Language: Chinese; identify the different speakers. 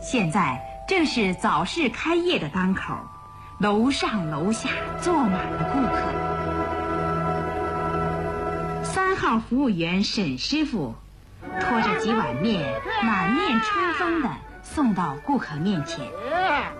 Speaker 1: 现在正是早市开业的当口，楼上楼下坐满了顾客。3号服务员沈师傅拖着几碗面，满面春风地送到顾客面前。